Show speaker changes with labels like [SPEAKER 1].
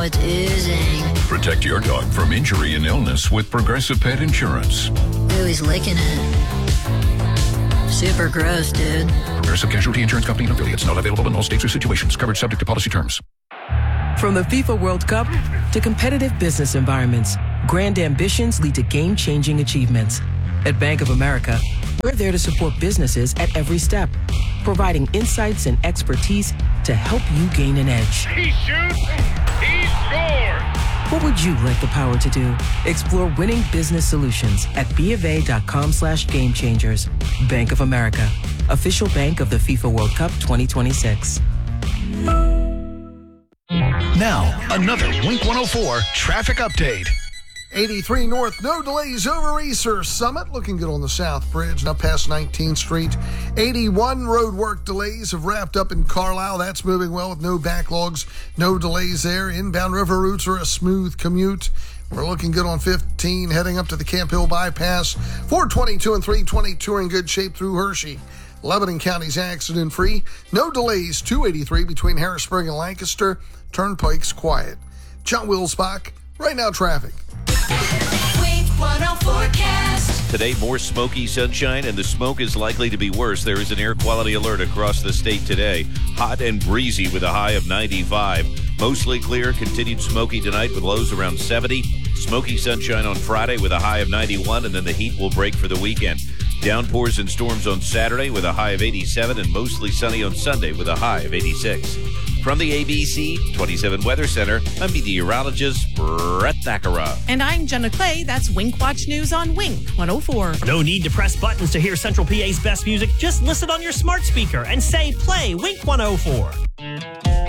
[SPEAKER 1] It's oozing.
[SPEAKER 2] Protect your dog from injury and illness with Progressive Pet Insurance.
[SPEAKER 1] Ooh, he's licking it. Super gross, dude.
[SPEAKER 2] Progressive Casualty Insurance Company and affiliates. Not available in all states or situations. Covered subject to policy terms.
[SPEAKER 3] From the FIFA World Cup to competitive business environments, grand ambitions lead to game-changing achievements. At Bank of America, we're there to support businesses at every step, providing insights and expertise to help you gain an edge.
[SPEAKER 4] He shoots, he scores!
[SPEAKER 3] What would you like the power to do? Explore winning business solutions at BofA.com/gamechangers. Bank of America, official bank of the FIFA World Cup 2026.
[SPEAKER 5] Now, another Wink 104 traffic update.
[SPEAKER 6] 83 North, no delays over Easter Summit. Looking good on the South Bridge, now past 19th Street. 81 road work delays have wrapped up in Carlisle. That's moving well with no backlogs, no delays there. Inbound river routes are a smooth commute. We're looking good on 15 heading up to the Camp Hill bypass. 422 and 322 are in good shape through Hershey. Lebanon County's accident-free. No delays, 283 between Harrisburg and Lancaster. Turnpike's quiet. John Wilsbach, right now traffic.
[SPEAKER 7] Wink 104 forecast.
[SPEAKER 8] Today, more smoky sunshine, and the smoke is likely to be worse. There is an air quality alert across the state today. Hot and breezy with a high of 95. Mostly clear, continued smoky tonight with lows around 70. Smoky sunshine on Friday with a high of 91, and then the heat will break for the weekend. Downpours and storms on Saturday with a high of 87, and mostly sunny on Sunday with a high of 86. From the ABC 27 Weather Center, I'm meteorologist Brett Thakara.
[SPEAKER 9] And I'm Jenna Clay. That's Wink Watch News on Wink 104.
[SPEAKER 10] No need to press buttons to hear Central PA's best music. Just listen on your smart speaker and say, play Wink 104.